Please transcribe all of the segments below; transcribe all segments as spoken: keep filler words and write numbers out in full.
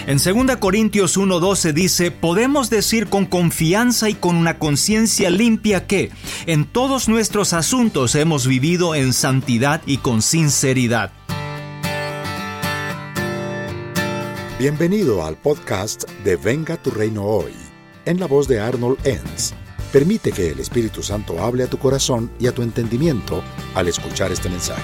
En segunda Corintios uno doce dice, podemos decir con confianza y con una conciencia limpia que en todos nuestros asuntos hemos vivido en santidad y con sinceridad. Bienvenido al podcast de Venga tu Reino Hoy, en la voz de Arnold Enns. Permite que el Espíritu Santo hable a tu corazón y a tu entendimiento al escuchar este mensaje.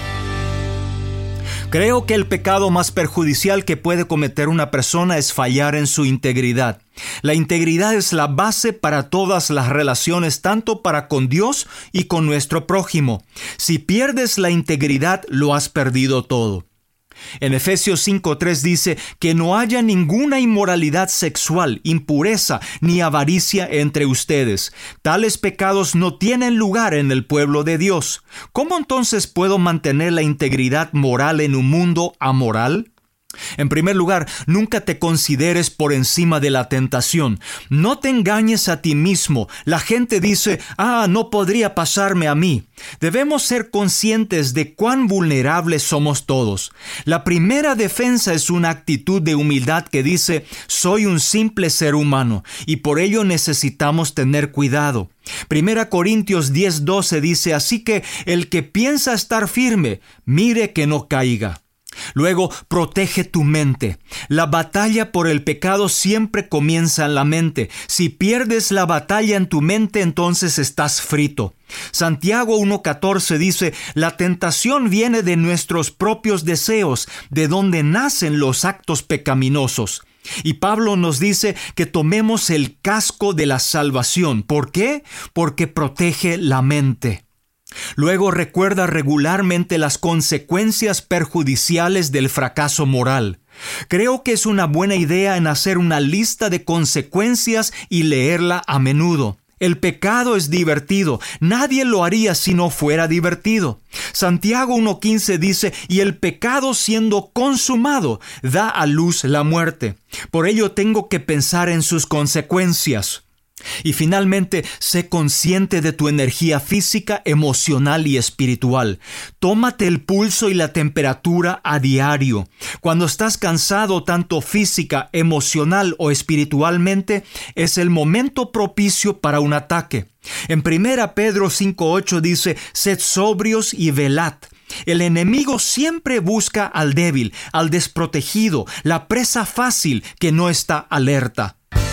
Creo que el pecado más perjudicial que puede cometer una persona es fallar en su integridad. La integridad es la base para todas las relaciones, tanto para con Dios y con nuestro prójimo. Si pierdes la integridad, lo has perdido todo. En Efesios cinco tres dice que no haya ninguna inmoralidad sexual, impureza ni avaricia entre ustedes. Tales pecados no tienen lugar en el pueblo de Dios. ¿Cómo entonces puedo mantener la integridad moral en un mundo amoral? En primer lugar, nunca te consideres por encima de la tentación. No te engañes a ti mismo. La gente dice, ah, no podría pasarme a mí. Debemos ser conscientes de cuán vulnerables somos todos. La primera defensa es una actitud de humildad que dice, soy un simple ser humano y por ello necesitamos tener cuidado. Primera Corintios diez doce dice, así que el que piensa estar firme, mire que no caiga. Luego, protege tu mente. La batalla por el pecado siempre comienza en la mente. Si pierdes la batalla en tu mente, entonces estás frito. Santiago uno catorce dice, la tentación viene de nuestros propios deseos, de donde nacen los actos pecaminosos. Y Pablo nos dice que tomemos el casco de la salvación. ¿Por qué? Porque protege la mente. Luego recuerda regularmente las consecuencias perjudiciales del fracaso moral. Creo que es una buena idea en hacer una lista de consecuencias y leerla a menudo. El pecado es divertido. Nadie lo haría si no fuera divertido. Santiago uno quince dice, y el pecado siendo consumado da a luz la muerte. Por ello tengo que pensar en sus consecuencias. Y finalmente, sé consciente de tu energía física, emocional y espiritual. Tómate el pulso y la temperatura a diario. Cuando estás cansado tanto física, emocional o espiritualmente, es el momento propicio para un ataque. En primera Pedro cinco ocho dice, sed sobrios y velad. El enemigo siempre busca al débil, al desprotegido, la presa fácil que no está alerta.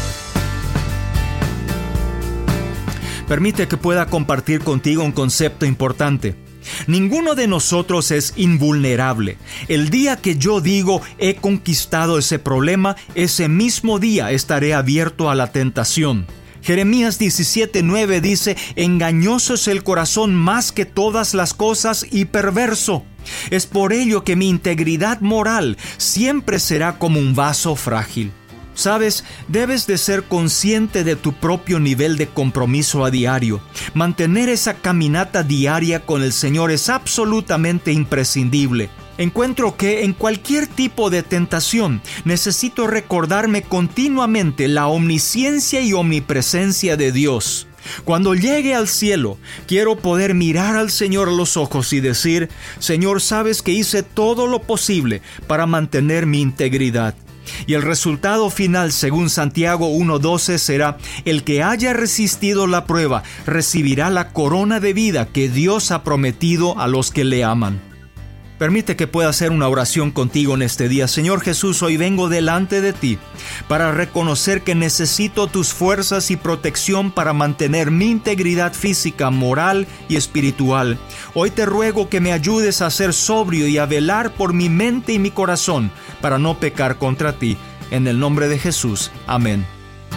Permite que pueda compartir contigo un concepto importante. Ninguno de nosotros es invulnerable. El día que yo digo he conquistado ese problema, ese mismo día estaré abierto a la tentación. Jeremías diecisiete nueve dice, engañoso es el corazón más que todas las cosas y perverso. Es por ello que mi integridad moral siempre será como un vaso frágil. Sabes, debes de ser consciente de tu propio nivel de compromiso a diario. Mantener esa caminata diaria con el Señor es absolutamente imprescindible. Encuentro que en cualquier tipo de tentación necesito recordarme continuamente la omnisciencia y omnipresencia de Dios. Cuando llegue al cielo, quiero poder mirar al Señor a los ojos y decir, Señor, sabes que hice todo lo posible para mantener mi integridad. Y el resultado final, según Santiago uno doce, será: el que haya resistido la prueba recibirá la corona de vida que Dios ha prometido a los que le aman. Permite que pueda hacer una oración contigo en este día. Señor Jesús, hoy vengo delante de ti para reconocer que necesito tus fuerzas y protección para mantener mi integridad física, moral y espiritual. Hoy te ruego que me ayudes a ser sobrio y a velar por mi mente y mi corazón para no pecar contra ti. En el nombre de Jesús. Amén.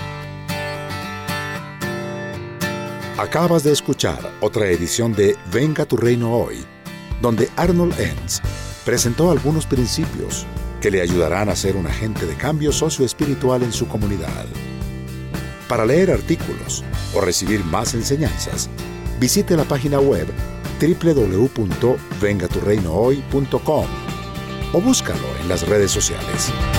Acabas de escuchar otra edición de Venga tu Reino Hoy, donde Arnold Enns presentó algunos principios que le ayudarán a ser un agente de cambio socioespiritual en su comunidad. Para leer artículos o recibir más enseñanzas, visite la página web doble u doble u doble u punto venga tu reino hoy punto com o búscalo en las redes sociales.